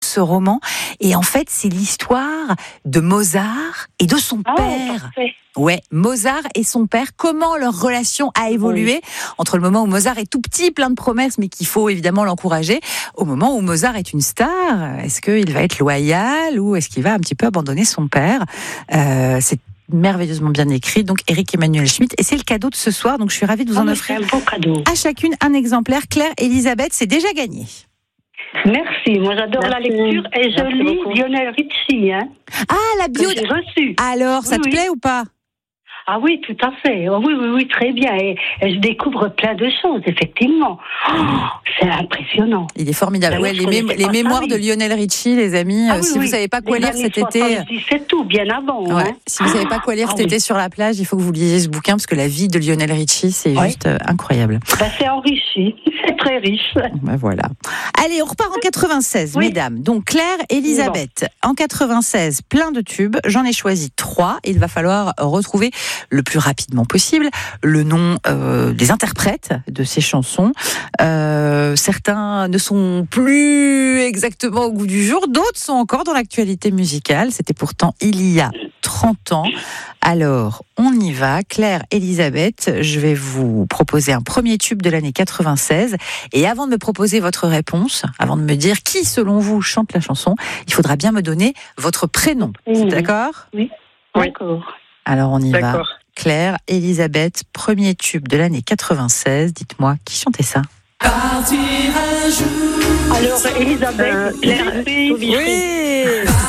ce roman. Et en fait, c'est l'histoire de Mozart et de son père. Parfait. Ouais, Mozart et son père, comment leur relation a évolué entre le moment où Mozart est tout petit, plein de promesses, mais qu'il faut évidemment l'encourager, au moment où Mozart est une star. Est-ce qu'il va être loyal ou est-ce qu'il va un petit peu abandonner son père? C'est merveilleusement bien écrit, donc Éric Emmanuel Schmitt, et c'est le cadeau de ce soir, donc je suis ravie de vous en offrir C'est un beau cadeau. à chacune un exemplaire. Claire Elisabeth, c'est déjà gagné. Merci, moi j'adore la lecture et je lis beaucoup. Lionel Richie, Ah, la bio. que j'ai reçu. Alors, ça te Oui. plaît ou pas? Ah oui, tout à fait. Oh, oui, très bien. Et je découvre plein de choses, effectivement. C'est impressionnant. Il est formidable. D'ailleurs, Ouais, je connaissais les pas mémoires ça, de oui. Lionel Richie, les amis, Ah oui, si vous oui. savez pas quoi Les lire années cet été... 70, c'est tout, bien avant. Ouais. Hein. Si vous savez pas quoi lire cet été sur la plage, il faut que vous lisiez ce bouquin parce que la vie de Lionel Richie, c'est juste incroyable. C'est enrichi, c'est très riche. Ben voilà. Allez, on repart en 96, Oui. mesdames. Donc Claire, Elisabeth, en 96, plein de tubes. J'en ai choisi 3. Il va falloir retrouver le plus rapidement possible le nom des interprètes de ces chansons. Certains ne sont plus exactement au goût du jour, d'autres sont encore dans l'actualité musicale. C'était pourtant il y a 30 ans. Alors, on y va. Claire, Elisabeth, je vais vous proposer un premier tube de l'année 96. Et avant de me proposer votre réponse, avant de me dire qui, selon vous, chante la chanson, il faudra bien me donner votre prénom. C'est d'accord ? Oui. D'accord. Alors, on y va. D'accord. Claire, Elisabeth, premier tube de l'année 96. Dites-moi, qui chantait ça ? Alors, Elisabeth, Claire, Oui.